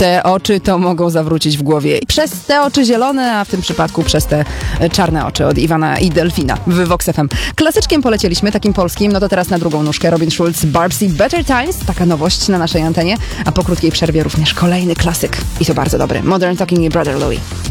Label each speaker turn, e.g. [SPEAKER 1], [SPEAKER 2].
[SPEAKER 1] Te oczy to mogą zawrócić w głowie. Przez te oczy zielone, a w tym przypadku przez te czarne oczy od Iwana i Delfina w Vox FM. Klasyczkiem polecieliśmy, takim polskim, no to teraz na drugą nóżkę Robin Schulz, Barbsy, Better Times, taka nowość na naszej antenie, a po krótkiej przerwie również kolejny klasyk i to bardzo dobry, Modern Talking i Brother Louie.